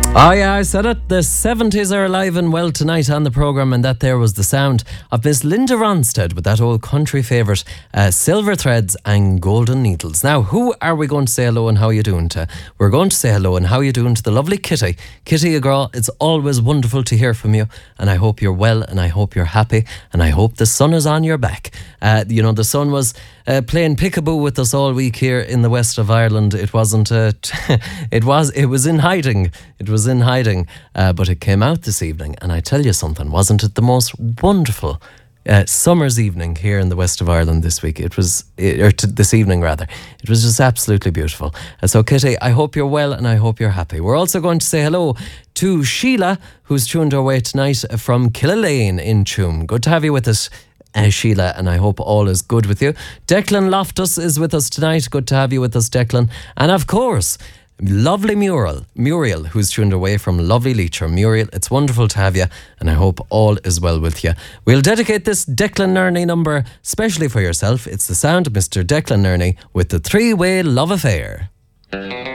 Oh yeah, I said it. The 70s are alive and well tonight on the programme, and that there was the sound of Miss Linda Ronstadt with that old country favourite, Silver Threads and Golden Needles. Now, who are we going to say hello and how you doing to? We're going to say hello and how you doing to the lovely Kitty. Kitty, a girl, it's always wonderful to hear from you, and I hope you're well, and I hope you're happy, and I hope the sun is on your back. The sun was playing peekaboo with us all week here in the west of Ireland. It wasn't. It was in hiding. It was in hiding, but it came out this evening, and I tell you something, wasn't it the most wonderful summer's evening here in the west of Ireland this week? This evening rather. It was just absolutely beautiful. So Kitty, I hope you're well and I hope you're happy. We're also going to say hello to Sheila, who's tuned our way tonight from Killalane in Tuam. Good to have you with us, Sheila, and I hope all is good with you. Declan Loftus is with us tonight. Good to have you with us, Declan. And of course, lovely Muriel, who's tuned away from lovely Leitrim. Muriel, it's wonderful to have you, and I hope all is well with you. We'll dedicate this Declan Nerney number specially for yourself. It's the sound of Mr. Declan Nerney with the Three-Way Love Affair.